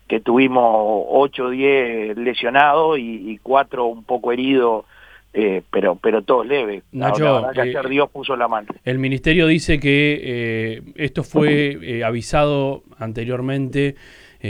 que tuvimos 8 o 10 lesionados y 4 un poco heridos, pero todos leves. La Nacho, verdad que ayer Dios puso la mano. el ministerio dice que esto fue avisado anteriormente